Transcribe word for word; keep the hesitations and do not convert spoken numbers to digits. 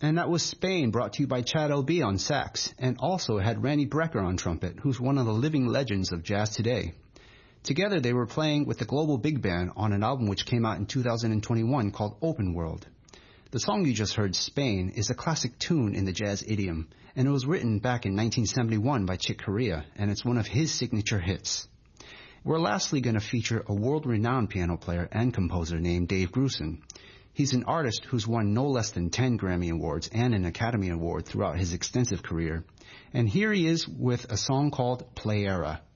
And that was Spain, brought to you by Chad L B on sax, and also had Randy Brecker on trumpet, who's one of the living legends of jazz today. Together they were playing with the Global Big Band on an album which came out in two thousand twenty-one called Open World. The song you just heard, Spain, is a classic tune in the jazz idiom, and it was written back in nineteen seventy-one by Chick Corea, and it's one of his signature hits. We're lastly going to feature a world-renowned piano player and composer named Dave Grusin. He's an artist who's won no less than ten Grammy Awards and an Academy Award throughout his extensive career. And here he is with a song called Play Era.